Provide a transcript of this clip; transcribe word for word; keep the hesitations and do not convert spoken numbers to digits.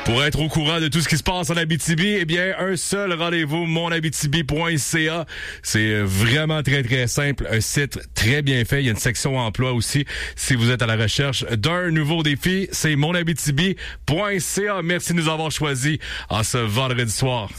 Pour être au courant de tout ce qui se passe en Abitibi, eh bien, un seul rendez-vous, mon abitibi point c a. C'est vraiment très, très simple. Un site très bien fait. Il y a une section emploi aussi. Si vous êtes à la recherche d'un nouveau défi, c'est mon abitibi point c a. Merci de nous avoir choisis en ce vendredi soir.